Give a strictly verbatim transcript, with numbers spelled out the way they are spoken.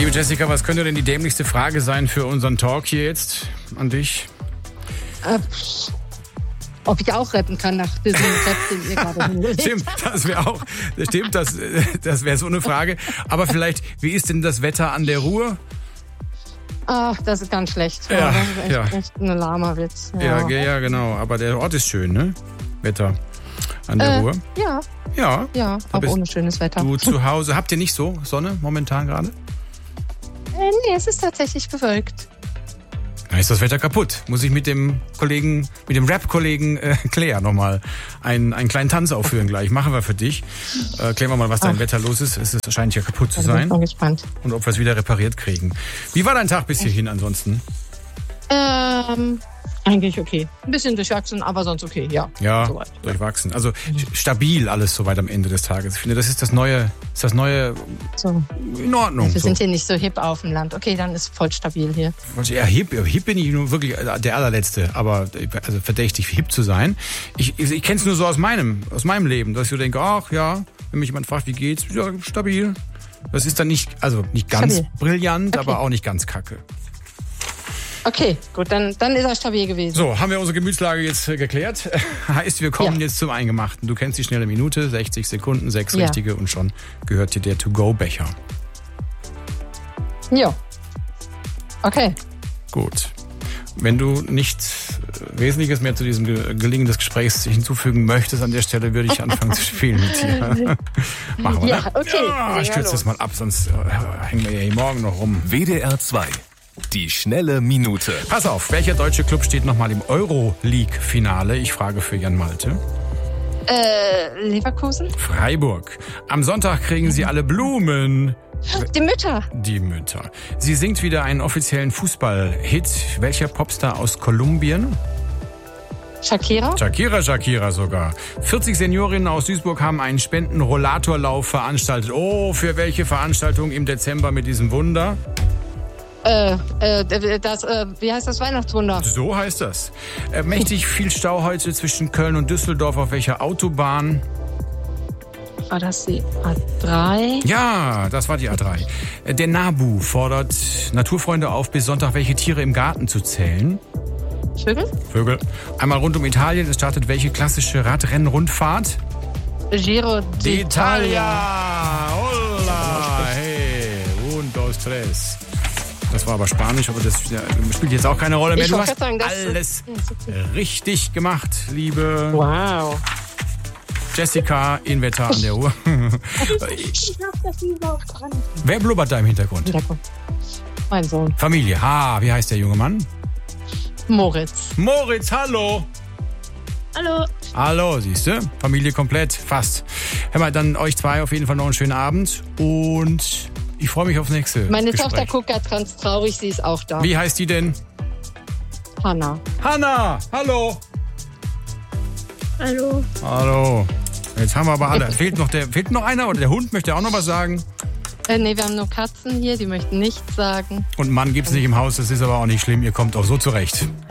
Liebe Jessica, was könnte denn die dämlichste Frage sein für unseren Talk hier jetzt an dich? Äh, ob ich auch rappen kann nach diesem Rap, den ihr gerade hingelegt. Stimmt, das wäre auch, stimmt, das, das wäre so eine Frage. Aber vielleicht, wie ist denn das Wetter an der Ruhr? Ach, das ist ganz schlecht. Ja, das ist echt, ja. echt ein lahmer Witz. Ja. Ja, ja, genau. Aber der Ort ist schön, ne? Wetter an der äh, Ruhr. Ja, Ja. ja, Da auch bist ohne schönes Wetter. Du zu Hause, habt ihr nicht so Sonne momentan gerade? Äh, nee, es ist tatsächlich bewölkt. Dann ist das Wetter kaputt. Muss ich mit dem Kollegen, mit dem Rap-Kollegen äh, Claire nochmal einen, einen kleinen Tanz aufführen gleich. Machen wir für dich. Äh, klären wir mal, was dein Ach. Wetter los ist. Es ist wahrscheinlich ja kaputt zu Also bin sein. ich mal gespannt. Und ob wir es wieder repariert kriegen. Wie war dein Tag bis hierhin ansonsten? Ähm, eigentlich okay. Ein bisschen durchwachsen, aber sonst okay, ja. Ja, Soweit. durchwachsen. Also stabil alles soweit am Ende des Tages. Ich finde, das ist das neue, ist das neue So. in Ordnung. Wir So. sind hier nicht so hip auf dem Land. Okay, dann ist voll stabil hier. Ja, hip, hip bin ich nur wirklich der allerletzte, aber also verdächtig hip zu sein. Ich, ich, ich kenne es nur so aus meinem, aus meinem Leben, dass ich so denke, ach ja, wenn mich jemand fragt, wie geht's, ja, stabil. Das ist dann nicht, also nicht ganz Stabil. brillant, Okay. aber auch nicht ganz kacke. Okay, gut, dann, dann ist er stabil gewesen. So, haben wir unsere Gemütslage jetzt äh, geklärt. Heißt, wir kommen Ja. jetzt zum Eingemachten. Du kennst die schnelle Minute, sechzig Sekunden, sechs Ja. richtige und schon gehört dir der To-Go-Becher. Ja. Okay. Gut. Wenn du nichts Wesentliches mehr zu diesem Ge- Gelingen des Gesprächs hinzufügen möchtest, an der Stelle würde ich anfangen zu spielen mit dir. Machen wir, Ja, ne? okay. Ja, ich Ja, kürze das los. mal ab, sonst äh, hängen wir ja hier morgen noch rum. W D R zwei. Die schnelle Minute. Pass auf, welcher deutsche Club steht nochmal im Euro-League-Finale? Ich frage für Jan Malte. Äh, Leverkusen? Freiburg. Am Sonntag kriegen sie alle Blumen. Die Mütter. Die Mütter. Sie singt wieder einen offiziellen Fußball-Hit. Welcher Popstar aus Kolumbien? Shakira? Shakira, Shakira sogar. vierzig Seniorinnen aus Duisburg haben einen Spenden-Rollatorlauf veranstaltet. Oh, für welche Veranstaltung im Dezember mit diesem Wunder? Äh, äh, das, äh, wie heißt das Weihnachtswunder? So heißt das. Äh, mächtig viel Stau heute zwischen Köln und Düsseldorf. Auf welcher Autobahn? War das die A drei? Ja, das war die A drei. Äh, Der NABU fordert Naturfreunde auf, bis Sonntag welche Tiere im Garten zu zählen. Vögel? Vögel. Einmal rund um Italien. Es startet welche klassische Radrennrundfahrt? Giro d'Italia. Hola! Hey, un, dos, tres. Das war aber Spanisch, aber das spielt jetzt auch keine Rolle mehr. Ich Du wollte hast sagen, das- alles Ja, ist okay. richtig gemacht, liebe Wow. Jessica in Wetter an der Uhr. Ich hab das überhaupt dran. Wer blubbert da im Hintergrund? Hintergrund. Mein Sohn. Familie. Ha, wie heißt der junge Mann? Moritz. Moritz, hallo. Hallo. Hallo, siehst du? Familie komplett, fast. Hör mal, dann euch zwei auf jeden Fall noch einen schönen Abend und ich freue mich aufs nächste Meine Gespräch. Tochter guckt gerade ganz traurig, sie ist auch da. Wie heißt die denn? Hanna. Hanna, hallo. Hallo. Hallo. Jetzt haben wir aber alle. Fehlt noch, der, fehlt noch einer oder der Hund möchte auch noch was sagen? Äh, nee, wir haben nur Katzen hier, die möchten nichts sagen. Und Mann gibt's nicht im Haus, das ist aber auch nicht schlimm, ihr kommt auch so zurecht.